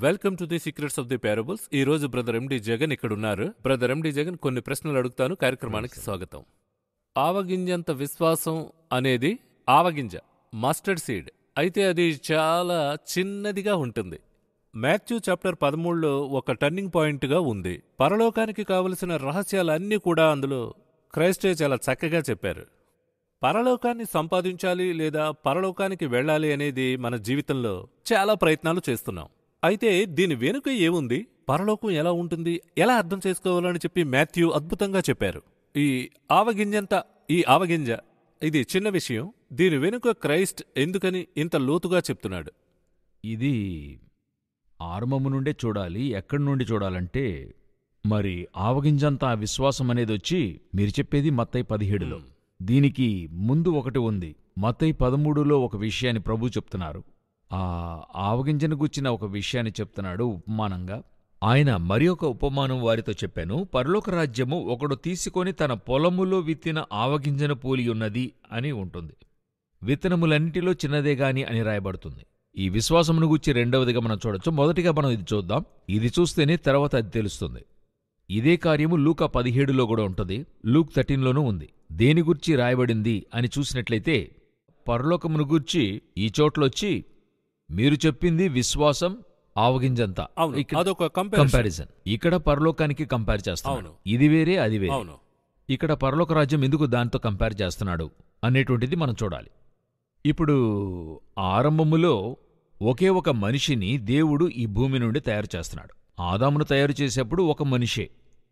Welcome to the secrets of the parables. ఈ రోజు brother ఎండి జగన్ ఇక్కడ ఉన్నారు. బ్రదర్ ఎండి జగన్, కొన్ని ప్రశ్నలు అడుగుతాను. కార్యక్రమానికి స్వాగతం. ఆవగింజంత విశ్వాసం అనేది ఆవగింజ, మస్టర్డ్ సీడ్, అయితే అది చాలా చిన్నదిగా ఉంటుంది. మాథ్యూ చాప్టర్ 13లో ఒక టర్నింగ్ పాయింట్గా ఉంది. పరలోకానికి కావలసిన రహస్యాలన్నీ కూడా అందులో క్రైస్టే చాలా చక్కగా చెప్పారు. పరలోకాన్ని సంపాదించాలి లేదా పరలోకానికి వెళ్ళాలి అనేది మన జీవితంలో చాలా ప్రయత్నాలు చేస్తున్నాం. అయితే దీని వెనుక ఏముంది, పరలోకం ఎలా ఉంటుంది, ఎలా అర్థం చేసుకోవాలని చెప్పి మాథ్యూ అద్భుతంగా చెప్పారు. ఈ ఆవగింజ ఇది చిన్న విషయం. దీని వెనుక క్రైస్ట్ ఎందుకని ఇంత లోతుగా చెప్తున్నాడు? ఇది ఆరంభము నుండే చూడాలి. ఎక్కడి నుండి చూడాలంటే, మరి ఆవగింజంతా విశ్వాసం అనేది వచ్చి మీరు చెప్పేది మత్తయి 17లో. దీనికి ముందు ఒకటి ఉంది. మత్తయి 13లో ఒక విషయాన్ని ప్రభు చెప్తున్నారు. ఆ ఆవగింజను గుచ్చిన ఒక విషయాన్ని చెప్తున్నాడు ఉపమానంగా. ఆయన మరి ఒక ఉపమానం వారితో చెప్పాను. పరలోక రాజ్యము ఒకడు తీసుకొని తన పొలములో విత్తిన ఆవగింజను పోలియున్నది అని ఉంటుంది. విత్తనములన్నిటిలో చిన్నదేగాని అని రాయబడుతుంది. ఈ విశ్వాసమును గుచ్చి రెండవదిగా మనం చూడొచ్చు. మొదటిగా మనం ఇది చూద్దాం. ఇది చూస్తేనే తర్వాత అది తెలుస్తుంది. ఇదే కార్యము లూకా 17లో కూడా ఉంటుంది. లూక్ 13లోనూ ఉంది. దేని గుర్చి రాయబడింది అని చూసినట్లయితే, పరలోకమును గూర్చి ఈ చోట్లొచ్చి మీరు చెప్పింది విశ్వాసం ఆవగింజంతా. అదొక కంపారిజన్. ఇక్కడ పరలోకానికి కంపేర్ చేస్తాడు. ఇది వేరే, అది వేరే. ఇక్కడ పరలోక రాజ్యం ఎందుకు దాంతో కంపేర్ చేస్తున్నాడు అనేటువంటిది మనం చూడాలి. ఇప్పుడు ఆరంభములో ఒకే ఒక మనిషిని దేవుడు ఈ భూమి నుండి తయారు చేస్తున్నాడు. ఆదామును తయారు చేసేప్పుడు ఒక మనిషే.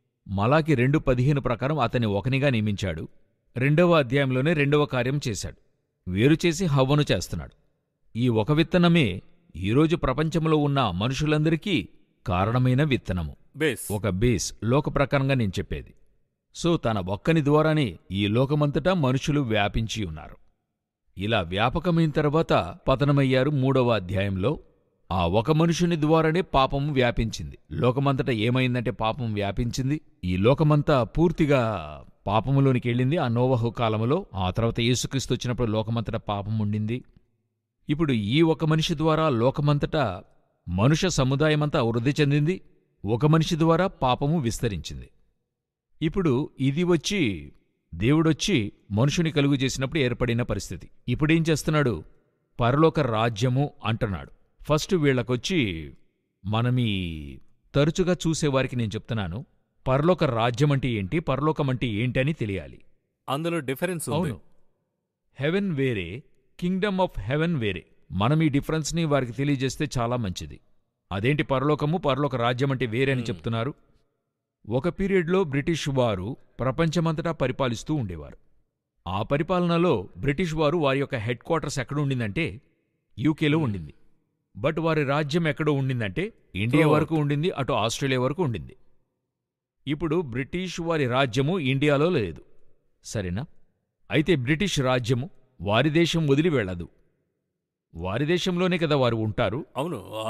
మలాకి 2:15 ప్రకారం అతన్ని ఒకనిగా నియమించాడు. 2వ అధ్యాయంలోనే 2వ కార్యం చేశాడు. వేరుచేసి హవ్వను చేస్తున్నాడు. ఈ ఒక విత్తనమే ఈరోజు ప్రపంచంలో ఉన్న మనుషులందరికీ కారణమైన విత్తనము, ఒక బేస్. లోక ప్రకారంగా నేను చెప్పేది. సో తన ఒక్కని ద్వారానే ఈ లోకమంతటా మనుషులు వ్యాపించి ఉన్నారు. ఇలా వ్యాపకమైన తర్వాత పతనమయ్యారు. 3వ అధ్యాయంలో ఆ ఒక మనుషుని ద్వారానే పాపము వ్యాపించింది. లోకమంతటా ఏమైందంటే పాపం వ్యాపించింది. ఈ లోకమంతా పూర్తిగా పాపములోనికి వెళ్ళింది ఆ నోవహు కాలములో. ఆ తర్వాత యేసుక్రీస్తు వచ్చినప్పుడు లోకమంతటా పాపం ఉండింది. ఇప్పుడు ఈ ఒక మనిషి ద్వారా లోకమంతటా మనుష్య సముదాయమంతా వృద్ధి చెందింది. ఒక మనిషి ద్వారా పాపము విస్తరించింది. ఇప్పుడు ఇది వచ్చి దేవుడొచ్చి మనుషుని కలుగు చేసినప్పుడు ఏర్పడిన పరిస్థితి. ఇప్పుడేం చేస్తున్నాడు? పరలోక రాజ్యము అంటున్నాడు. ఫస్ట్ వీళ్లకొచ్చి మనమీ తరచుగా చూసేవారికి నేను చెప్తున్నాను, పరలోక రాజ్యం అంటే ఏంటి, పరలోకం అంటే ఏంటి అని తెలియాలి. అందులో డిఫరెన్స్ ఉంది. హెవెన్ వేరే, కింగ్డమ్ ఆఫ్ హెవెన్ వేరే. మనం ఈ డిఫరెన్స్ని వారికి తెలియజేస్తే చాలా మంచిది. అదేంటి పరలోకము, పరలోక రాజ్యం అంటే వేరే అని చెప్తున్నారు. ఒక పీరియడ్లో బ్రిటిష్ వారు ప్రపంచమంతటా పరిపాలిస్తూ ఉండేవారు. ఆ పరిపాలనలో బ్రిటిష్ వారు వారి యొక్క హెడ్ క్వార్టర్స్ ఎక్కడ ఉండిందంటే యూకేలో ఉండింది. బట్ వారి రాజ్యం ఎక్కడో ఉండిందంటే ఇండియా వరకు ఉండింది, అటు ఆస్ట్రేలియా వరకు ఉండింది. ఇప్పుడు బ్రిటిష్ వారి రాజ్యము ఇండియాలో లేదు, సరేనా? అయితే బ్రిటిష్ రాజ్యము వారి దేశం వదిలి వెళ్ళదు. వారి దేశంలోనే కదా వారు ఉంటారు. అవును.